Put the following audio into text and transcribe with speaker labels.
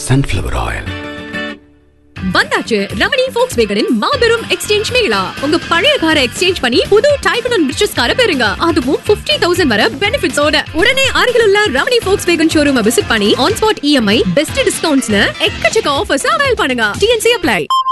Speaker 1: sunflower oil.
Speaker 2: வந்தாச்சு ரமணி Volkswagenன் மாபெரும் exchange Mela. உங்க பழைய காரை எக்ஸ்சேஞ்ச் பண்ணி புது டைப் அண்ட் ரிச்சஸ் காரை பெறுங்க. அதுவும் 50,000 வரை பெனிஃபிட்ஸ் ஓட. உடனே அருகில் உள்ள ரமணி Volkswagen ஷோரூமை விசிட் பண்ணி ஆன் ஸ்பாட் EMI பெஸ்ட் டிஸ்கவுண்ட்ஸ்னு எக்கச்சக்க ஆஃபர்ஸ் அவைல் பண்ணுங்க. TNC apply.